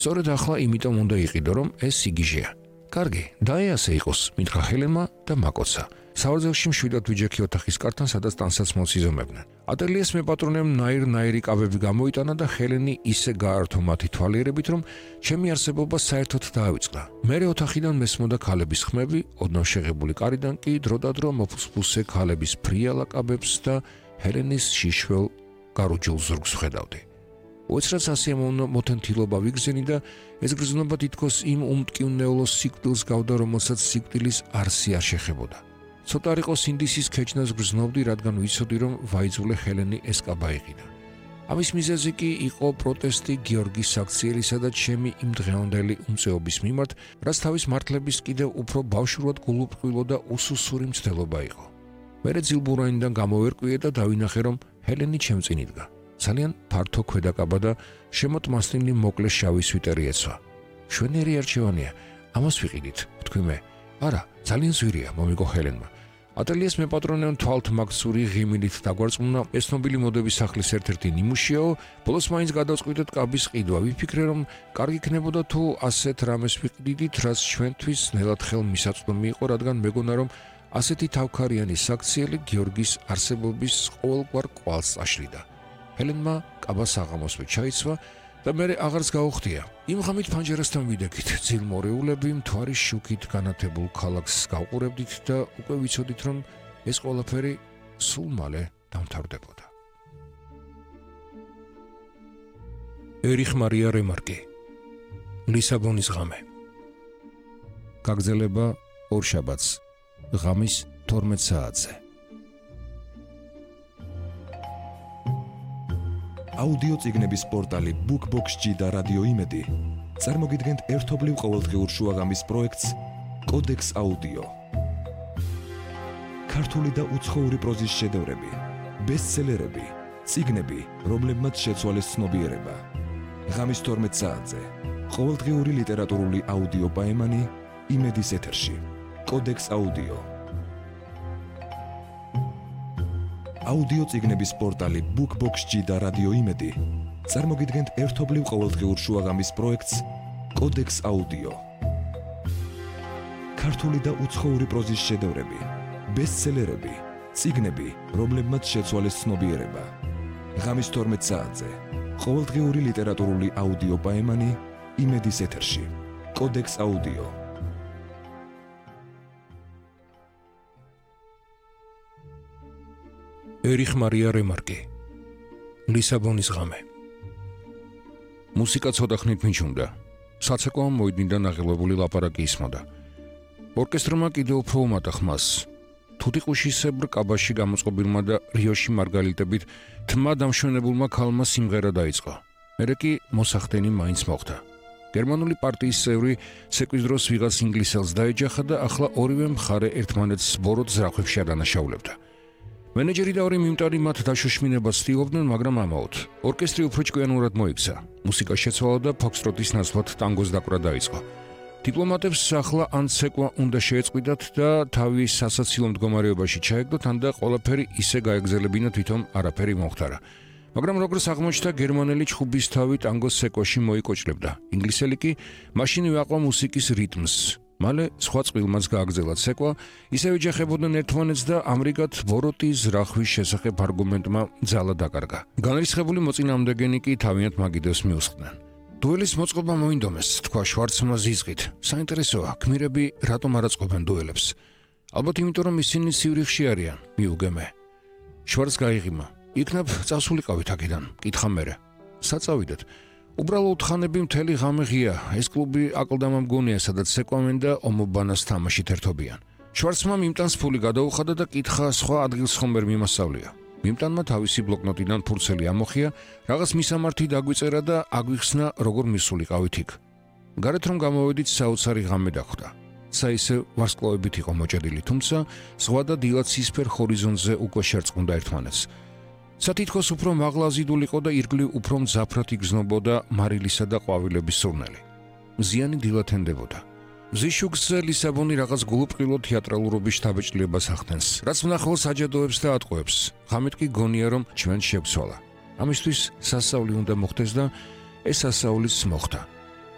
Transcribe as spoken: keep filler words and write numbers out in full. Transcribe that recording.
სწორედ ახლა იმიტომ უნდა იყიდო, რომ ეს სიგიჟეა. კარგი, დაეასე იყოს, მითხრა ჰელენმა და მაკოცა. სავალზელში მშვიდად ვიჯექი ოთახის კართან, სადაც ტანსაც მოწიზომებდნენ. ატელიეს მეპატრონემ ნაირ-ნაირი კავები გამოიტანა და ჰელენი ისე გაართო მათი თვალიერებით, რომ ჩემი არსებობა საერთოდ დაავიწყდა. მერე ოთახიდან მესმოდა ქალების ხმები, ოდნავ შეღებული კარიდან კი დროდადრო მოფუსფუსე ქალების ფრიალა კაბებს და ჰელენის შიშველ გარუჯულ ზურგს ხედავდი. უეცრად სასიამოვნო მოთენთილობა ვიგრძენი და ეს გრძნობა თითქოს იმ უმტკივნეულო სიკვდილს გავდა, რომელსაც სიკვდილის არსი არ შეხებოდა. ცოტა არ იყო სინდისის ქეჩნას გრძნობდი, რადგან ვიცოდი, რომ ვაიძულე ჰელენი ესკაბა იყიდა. ამის მიზეზი კი იყო პროტესტი გიორგის საქციელისა და ჩემი იმ დღევანდელი უმწეობის მიმართ, რაც თავის მართლების კიდევ უფრო ბავშვურად გულუბრყვილო და უსუსური მცდელობა იყო. მერე ძილბურანიდან გამოვერკვიე და დავინახე, რომ ჰელენი ჩემ წინ იდგა. ძალიან ფართო ქვედაკაბა და შემოტმასნილი მოკლე შავი სვიტერი ეცვა. შვენიერი არჩევანია, ამას ვიყიდით, ვთქვი მე. არა, ძალიან ზვირია, მომიგო ჰელენმა. ატელიეს მეპატრონემ თვალთ მაგცური ღიმილით დაგვარწმუნა, ეს ცნობილი მოდების სახლის ერთ-ერთი ნიმუშიაო, ბოლოს მაინც გადავწყვიტეთ კაბის ყიდვა. ვიფიქრე, რომ კარგი იქნებოდა თუ ასეთ რამეს ვიყიდით, რაც ჩვენთვის ნელად ხელმისაწვდომი იყო, რადგან მეგონა, რომ ასეთი თავქარიანი საქციელი გიორგის არსებობის ყოველგვარ კვალს აშლიდა. ჰელენმა კაბას აღამოსვე ჩაიცვა და მერე აღარც გაუხდია. იმ ღამით ფანჯერასთან ვიდექით, ძილმორეულები მთვარის შუქით განათებულ ქალაქს გავყურებდით და უკვე ვიცოდით, რომ ეს ყველაფერი სულ მალე დამთავრდებოდა. ერიხ მარია რემარკი, ლისაბონის ღამე. გაგრძელება ორშაბათს, ღამის თორმეტ საათზე. აუდიო წიგნების პორტალი BookBox-G და რადიო იმედი წარმოგიდგენთ ერთობლივ ყოველდღიურ შუაღამის პროექტს კოდექს აუდიო. ქართული და უცხოური პროზის შედევრები, ბესტსელერები, წიგნები, რომლებმაც შეცვალეს ცნობიერება. ღამის თორმეტ საათზე ყოველდღიური ლიტერატურული აუდიო პაემანი იმედის ეთერში. კოდექს აუდიო. აუდიო წიგნების პორტალი BookBox-G და რადიო იმედი წარმოგიდგენთ ერთობლივ ყოველდღიურ შუაღამის პროექტს კოდექს აუდიო. ქართული და უცხოური პროზის შედევრები, ბესტსელერები, წიგნები, რომლებმაც შეცვალეს ცნობიერება. ღამის თორმეტ საათზე ყოველდღიური ლიტერატურული აუდიო პაემანი იმედის ეთერში. კოდექს აუდიო. ერიხ მარია რემარკი, ლისაბონის ღამე. მუსიკა ცოტა ხნით მიჩნდა. საცეკვაო მოედნიდან აღელვებული ლაპარაკი ისმოდა. ორკესტრმა კიდევ უფრო უმატა ხმას. თუთიყუშისებრ კაბაში გამოწყობილმა და რიოში მარგალიტებით თმა დამშვენებულმა ქალმა სიმღერა დაიწყო. მერე კი მოსახდენი მაინც მოხდა. გერმანული პარტიის წევრი ცეკვის დროს ვიღაც ინგლისელს დაეჯახა და ახლა ორივე მხარე ერთმანეთს ბოროტ ზრახვებში ადანაშაულებდა. მენეჯერი და ორი მიმტარი მათ დაშოშმინებას ცდილობდნენ, მაგრამ ამაოდ. ორკესტრი უფრო ჭკვიანურად მოიქცა. მუსიკა შეცვალა და ფოქსტროტის ნაცვლად ტანგოს დაკვრა დაიწყო. დიპლომატებს ახლა ან ცეკვა უნდა შეეწყვიტათ და თავის სასაცილო მდგომარეობაში ჩაეგდოთ, ან და ყველაფერი ისე გაეგზელებინათ, თვითონ არაფერი მომხდარა. მაგრამ როგორც აღმოჩნდა, გერმანელი ჩხუბის თავი ტანგოს ცეკვაში მოიკოჭლებდა. ინგლისელი კი მაშინვე აყვა მუსიკის რიტმს. მალე სხვა წყვილმაც გააგრძელა ცეკვა, ისევ ეჯახებოდნენ ერთმანეთს და ამრიგად ბოროტის ზრახვის შესახებ არგუმენტმა ძალა დაკარგა. განრისხებული მოწინააღმდეგენი კი თავიანთ მაგიდებს მიუსხდნენ. დუელის მოწყობა მოინდომეს, თქვა შვარცმა ზიზღით. საინტერესოა, გმირები რატომ არ აწყობენ დუელებს? ალბათ იმიტომ, რომ ისინი სივრიხში არიან, მიუგე მე. შვარც გაიღიმა. იქნებ წასულიყავით აქედან, კითხა მერე. საწავიდეთ. უბრალოდ ხანები მთელი ღამე ღია, ეს კლუბი აკლდამამგონია, სადაც ცეკვავენ და ომობანას თამაშით ერთობიან. შვარცმა მიმტანს ფული გადაუხადა და კითხა სხვა ადგილს ხომ ვერ მიმასწავლია. მიმტანმა თავისი ბლოკნოტიდან ფურცელი ამოხია, რაღაც მისამართი დაგვიწერა და აგვიხსნა, როგორ მისულიყავით იქ. გარეთ რომ გამოვედით, საოცარი ღამე დახვდა. ცა ისე ვარსკვლავებით იყო მოჭედილი, თუმცა ზღვა და დილად ცისფერ ჰორიზონტზე უკვე შერწყმუნდა ერთმანეთს. სათითქოს უფრო მაღლაზიდულიყო და ირგლივ უფრო მძაფრად იგრძნობოდა მარილისა და ყვავილების სურნელი. მზიანი დილად ენდებოდა. მზის შუქზე ლისაბონი რაღაც გულუბრყვილო თეატრალურობის შთაბეჭდილებას ახდენს, რაც მნახველს აჯადოებს და ატყუებს. ღამით კი გონია, რომ ჩვენ შევცვალა. ამისთვის სასწაული უნდა მოხდეს და ეს სასწაულიც მოხდა.